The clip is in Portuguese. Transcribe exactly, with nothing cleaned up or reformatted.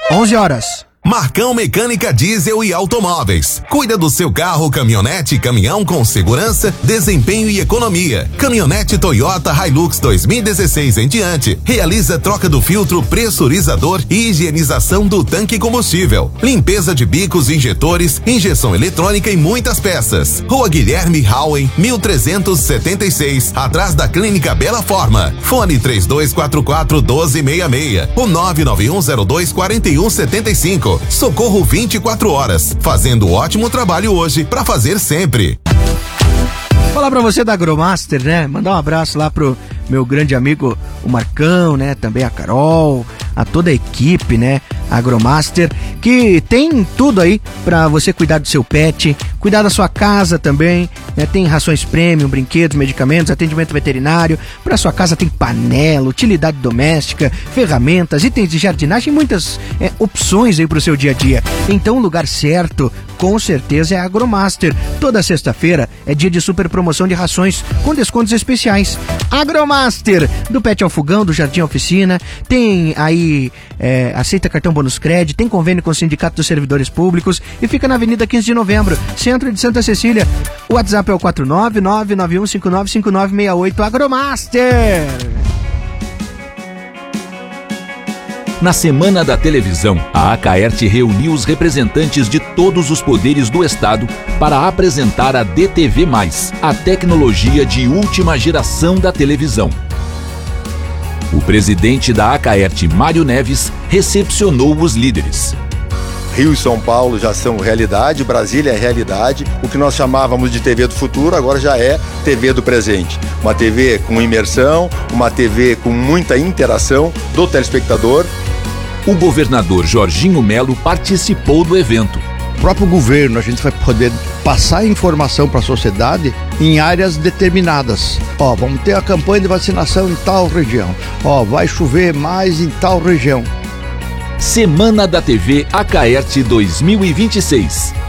onze horas. Marcão Mecânica Diesel e Automóveis. Cuida do seu carro, caminhonete e caminhão com segurança, desempenho e economia. Caminhonete Toyota Hilux dois mil e dezesseis em diante. Realiza troca do filtro, pressurizador e higienização do tanque combustível. Limpeza de bicos, injetores, injeção eletrônica e muitas peças. Rua Guilherme Howen, mil trezentos e setenta e seis, atrás da Clínica Bela Forma. Fone três dois quatro quatro, um dois seis seis ou nove nove um zero dois quatro um sete cinco. Socorro vinte e quatro horas, fazendo ótimo trabalho hoje pra fazer sempre. Falar pra você da Agromaster, né? Mandar um abraço lá pro meu grande amigo o Marcão, né? Também a Carol, a toda a equipe, né? Agromaster, que tem tudo aí pra você cuidar do seu pet, cuidar da sua casa também, né? Tem rações premium, brinquedos, medicamentos, atendimento veterinário. Pra sua casa tem panela, utilidade doméstica, ferramentas, itens de jardinagem, muitas é, opções aí pro seu dia a dia. Então o lugar certo, com certeza, é a Agromaster. Toda sexta-feira é dia de super promoção de rações com descontos especiais. Agromaster, do Pet ao Fogão, do Jardim à Oficina, tem aí, é, aceita cartão bônus crédito, tem convênio com o Sindicato dos Servidores Públicos e fica na Avenida quinze de Novembro, centro de Santa Cecília. O WhatsApp é o quatro nove nove nove um cinco nove cinco nove seis oito. Agromaster! Na Semana da Televisão, a Acaerte reuniu os representantes de todos os poderes do Estado para apresentar a D T V mais, a tecnologia de última geração da televisão. O presidente da Acaerte, Mário Neves, recepcionou os líderes. Rio e São Paulo já são realidade, Brasília é realidade. O que nós chamávamos de T V do futuro agora já é T V do presente. Uma T V com imersão, uma T V com muita interação do telespectador. O governador Jorginho Melo participou do evento. O próprio governo, a gente vai poder passar informação para a sociedade em áreas determinadas. Ó, vamos ter a campanha de vacinação em tal região. Ó, vai chover mais em tal região. Semana da T V Acaerte dois mil e vinte e seis.